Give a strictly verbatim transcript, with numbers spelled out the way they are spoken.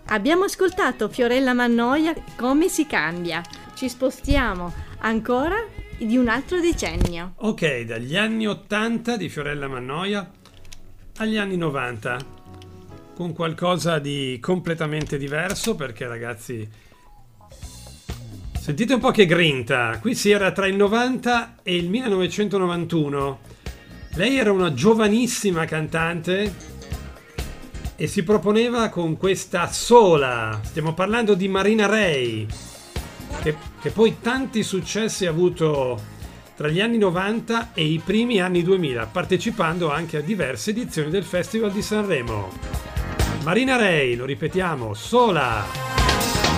Abbiamo ascoltato Fiorella Mannoia, Come si cambia. Ci spostiamo ancora di un altro decennio. Ok, dagli anni ottanta di Fiorella Mannoia agli anni novanta, con qualcosa di completamente diverso, perché ragazzi, sentite un po' che grinta. Qui si era tra il novanta e il millenovecentonovantuno. Lei era una giovanissima cantante e si proponeva con questa sola. Stiamo parlando di Marina Rey, che, che poi tanti successi ha avuto tra gli anni novanta e i primi anni duemila, partecipando anche a diverse edizioni del Festival di Sanremo. Marina Rey, lo ripetiamo, Sola.